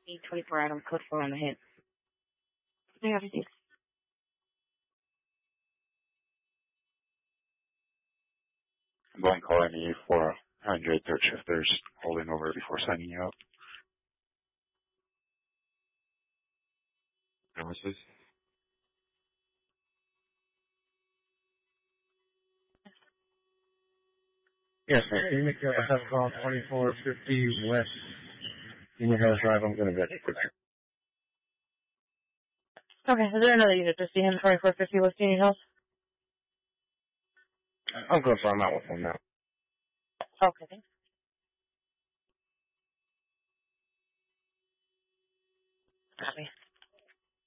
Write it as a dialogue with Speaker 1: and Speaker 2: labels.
Speaker 1: E24 item code 4 on the hit. Yeah, everything.
Speaker 2: I'm going calling you for 100 third shifters holding over before signing you up. Premises?
Speaker 3: Yes, sir. Can you make a have call 2450 West Senior House Drive? I'm going to get it quick.
Speaker 1: Okay, is there another unit to see him 2450 West Senior House?
Speaker 3: I'm good for I'm out with him now.
Speaker 1: Okay, thanks. Copy.